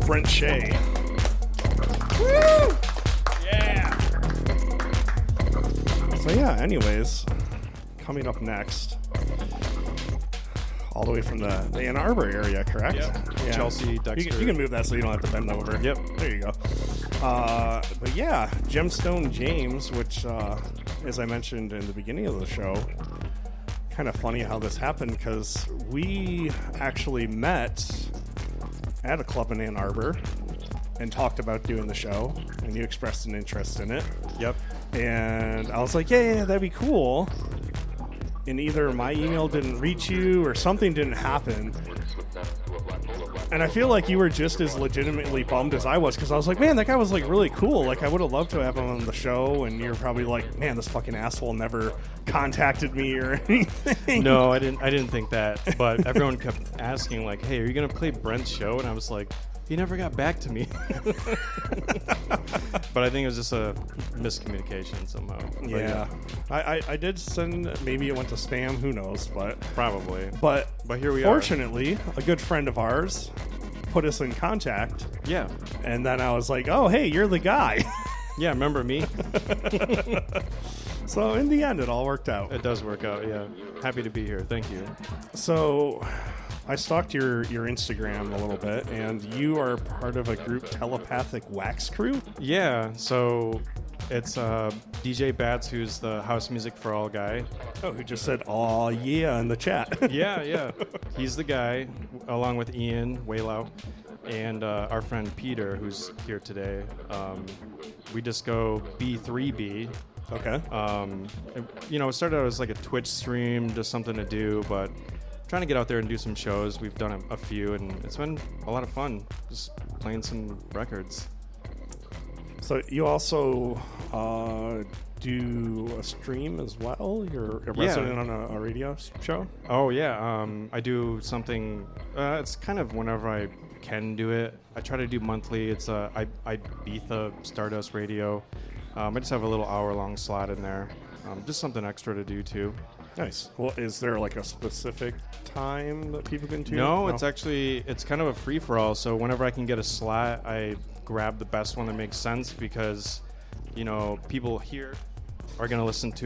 Brent Shea. Woo! Yeah! So yeah, anyways, coming up next, all the way from the Ann Arbor area, correct? Yep. Yeah. Chelsea, Dexter. You can move that so you don't have to bend over. Yep. There you go. But yeah, Gemstone James, which, as I mentioned in the beginning of the show, kind of funny how this happened because we actually met at a club in Ann Arbor and talked about doing the show, and you expressed an interest in it. Yep. And I was like, yeah, that'd be cool. And either my email didn't reach you or something didn't happen. And I feel like you were just as legitimately bummed as I was, because I was like, man, that guy was like really cool. Like, I would have loved to have him on the show. And you're probably like, man, this fucking asshole never contacted me or anything. No, I didn't think that. But everyone kept asking, like, hey, are you going to play Brent's show? And I was like, he never got back to me. But I think it was just a miscommunication somehow. Yeah. I did send, maybe it went to spam, who knows, but Probably. But here we fortunately, a good friend of ours put us in contact. Yeah. And then I was like, oh, hey, you're the guy. Yeah, remember me? So in the end, it all worked out. It does work out, yeah. Happy to be here. Thank you. So I stalked your Instagram a little bit, and you are part of a group, Telepathic Wax Crew? Yeah, so it's DJ Bats, who's the House Music for All guy. Oh, who just said, aw, yeah, in the chat. Yeah. He's the guy, along with Ian Waylau and our friend Peter, who's here today. We just go B3B. Okay. It started out as like a Twitch stream, just something to do, but trying to get out there and do some shows. We've done a few, and it's been a lot of fun, just playing some records. So you also do a stream as well? You're a resident on a radio show? Oh, yeah. I do something. It's kind of whenever I can do it. I try to do monthly. It's Ibiza Stardust Radio. I just have a little hour-long slot in there. Just something extra to do, too. Nice. Well, is there like a specific time that people can tune? No, it's kind of a free-for-all. So whenever I can get a slot, I grab the best one that makes sense because, people here are going to listen to